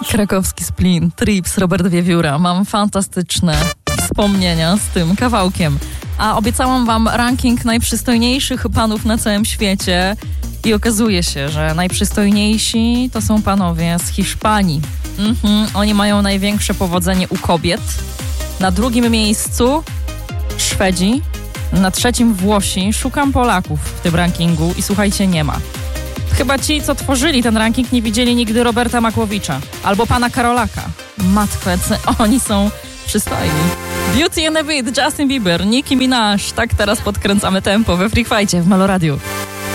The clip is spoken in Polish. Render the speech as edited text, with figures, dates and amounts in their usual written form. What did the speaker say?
Krakowski Splin, Trips, Robert Wiewióra. Mam fantastyczne wspomnienia z tym kawałkiem. A obiecałam wam ranking najprzystojniejszych panów na całym świecie i okazuje się, że najprzystojniejsi to są panowie z Hiszpanii. Oni mają największe powodzenie u kobiet. Na drugim miejscu Szwedzi, na trzecim Włosi. Szukam Polaków w tym rankingu i słuchajcie, nie ma. Chyba ci, co tworzyli ten ranking, nie widzieli nigdy Roberta Makłowicza albo pana Karolaka. Matko, oni są przystojni. Beauty and the Beat, Justin Bieber, Nicki Minaj. Tak teraz podkręcamy tempo we Freak Fight'cie w Meloradiu.